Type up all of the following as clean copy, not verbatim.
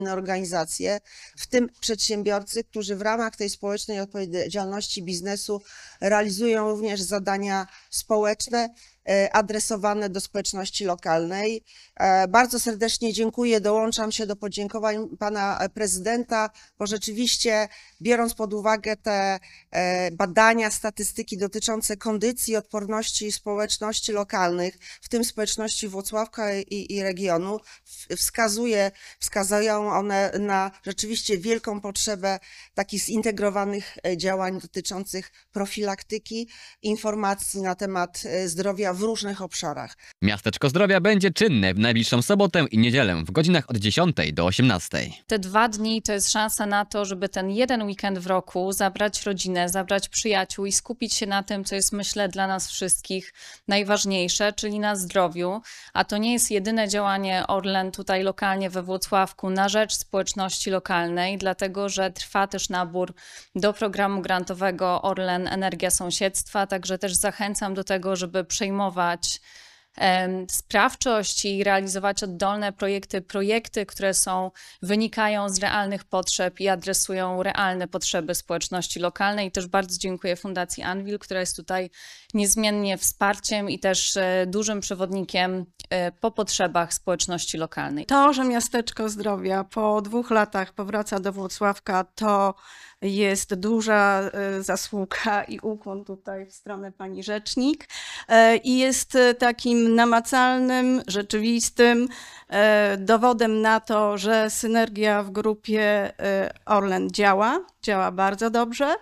organizacje, w tym przedsiębiorcy, którzy w ramach tej społecznej odpowiedzialności biznesu realizują również zadania społeczne adresowane do społeczności lokalnej. Bardzo serdecznie dziękuję, dołączam się do podziękowań pana prezydenta, bo rzeczywiście biorąc pod uwagę te badania, statystyki dotyczące kondycji, odporności społeczności lokalnych, w tym społeczności Włocławka i regionu, wskazują one na rzeczywiście wielką potrzebę takich zintegrowanych działań dotyczących profilaktyki, informacji na temat zdrowia w różnych obszarach. Miasteczko Zdrowia będzie czynne w najbliższą sobotę i niedzielę w godzinach od 10 do 18. Te 2 dni to jest szansa na to, żeby ten jeden weekend w roku zabrać rodzinę, zabrać przyjaciół i skupić się na tym, co jest, myślę, dla nas wszystkich najważniejsze, czyli na zdrowiu. A to nie jest jedyne działanie Orlen tutaj lokalnie we Włocławku na rzecz społeczności lokalnej, dlatego że trwa też nabór do programu grantowego Orlen Energia Sąsiedztwa, także też zachęcam do tego, żeby przejmować sprawczość i realizować oddolne projekty, które wynikają z realnych potrzeb i adresują realne potrzeby społeczności lokalnej. I też bardzo dziękuję Fundacji Anvil, która jest tutaj niezmiennie wsparciem i też dużym przewodnikiem po potrzebach społeczności lokalnej. To, że Miasteczko Zdrowia po 2 latach powraca do Włocławka, to jest duża zasługa i ukłon tutaj w stronę pani rzecznik i jest takim namacalnym, rzeczywistym dowodem na to, że synergia w grupie Orlen działa bardzo dobrze.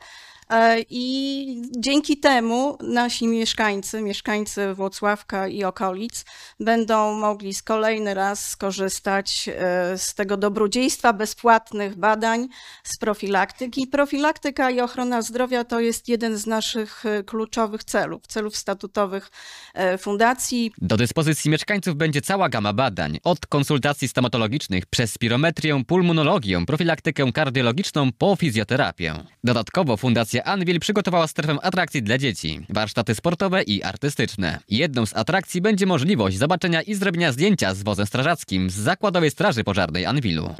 I dzięki temu nasi mieszkańcy Włocławka i okolic będą mogli kolejny raz skorzystać z tego dobrodziejstwa bezpłatnych badań, z profilaktyki. Profilaktyka i ochrona zdrowia to jest jeden z naszych kluczowych celów statutowych fundacji. Do dyspozycji mieszkańców będzie cała gama badań, od konsultacji stomatologicznych przez spirometrię, pulmonologię, profilaktykę kardiologiczną po fizjoterapię. Dodatkowo Fundacja Anvil przygotowała strefę atrakcji dla dzieci, warsztaty sportowe i artystyczne. Jedną z atrakcji będzie możliwość zobaczenia i zrobienia zdjęcia z wozem strażackim z Zakładowej Straży Pożarnej Anvilu.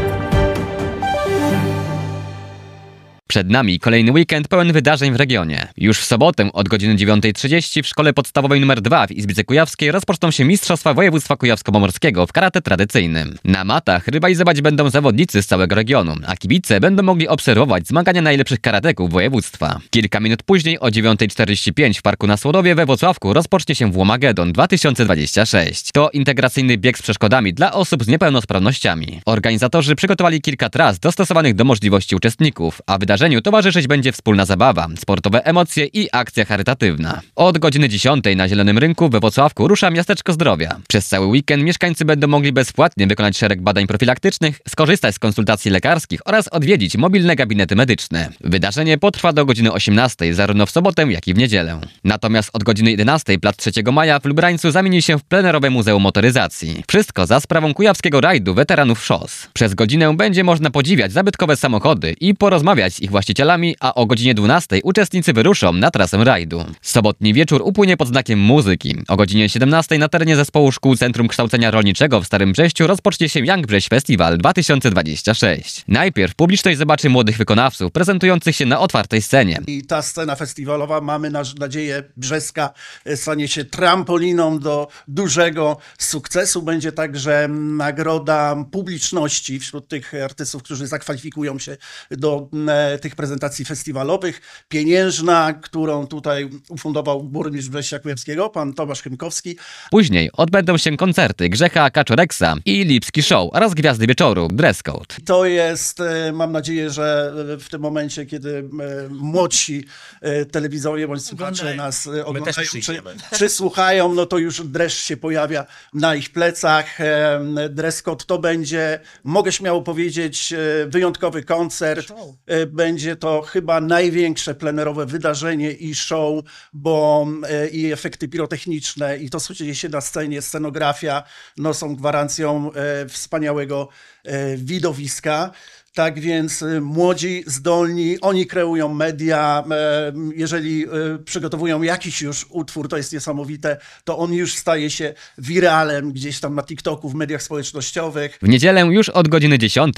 Przed nami kolejny weekend pełen wydarzeń w regionie. Już w sobotę od godziny 9:30 w Szkole Podstawowej nr 2 w Izbicy Kujawskiej rozpoczną się Mistrzostwa Województwa Kujawsko-Pomorskiego w karate tradycyjnym. Na matach rywalizować będą zawodnicy z całego regionu, a kibice będą mogli obserwować zmagania najlepszych karateków województwa. Kilka minut później o 9:45 w Parku na Słodowie we Włocławku rozpocznie się Włomagedon 2026. To integracyjny bieg z przeszkodami dla osób z niepełnosprawnościami. Organizatorzy przygotowali kilka tras dostosowanych do możliwości uczestników, a wydarzeniu towarzyszyć będzie wspólna zabawa, sportowe emocje i akcja charytatywna. Od godziny 10 na Zielonym Rynku we Włocławku rusza Miasteczko Zdrowia. Przez cały weekend mieszkańcy będą mogli bezpłatnie wykonać szereg badań profilaktycznych, skorzystać z konsultacji lekarskich oraz odwiedzić mobilne gabinety medyczne. Wydarzenie potrwa do godziny 18 zarówno w sobotę, jak i w niedzielę. Natomiast od godziny 11 plac 3 Maja w Lubrańcu zamieni się w plenerowe Muzeum Motoryzacji. Wszystko za sprawą kujawskiego rajdu weteranów szos. Przez godzinę będzie można podziwiać zabytkowe samochody i porozmawiać z ich właścicielami, a o godzinie 12 uczestnicy wyruszą na trasę rajdu. Sobotni wieczór upłynie pod znakiem muzyki. O godzinie 17 na terenie zespołu szkół Centrum Kształcenia Rolniczego w Starym Brześciu rozpocznie się Young Brześć Festival 2026. Najpierw publiczność zobaczy młodych wykonawców prezentujących się na otwartej scenie. I ta scena festiwalowa, mamy nadzieję, brzeska stanie się trampoliną do dużego sukcesu. Będzie także nagroda publiczności wśród tych artystów, którzy zakwalifikują się do tych prezentacji festiwalowych. Pieniężna, którą tutaj ufundował burmistrz Brześcia Kujawskiego, pan Tomasz Chymkowski. Później odbędą się koncerty Grzecha Kaczoreksa i Lipski Show oraz gwiazdy wieczoru Dress Code. To jest, mam nadzieję, że w tym momencie, kiedy młodsi telewidzowie bądź słuchacze nas oglądają czy słuchają, no to już dreszcz się pojawia na ich plecach. Dress Code to będzie, mogę śmiało powiedzieć, wyjątkowy koncert. będzie to chyba największe plenerowe wydarzenie i show, bo i efekty pirotechniczne, i to, co dzieje się na scenie, scenografia, no, są gwarancją wspaniałego widowiska. Tak więc młodzi, zdolni, oni kreują media. Jeżeli przygotowują jakiś już utwór, to jest niesamowite, to on już staje się wiralem gdzieś tam na TikToku, w mediach społecznościowych. W niedzielę już od godziny 10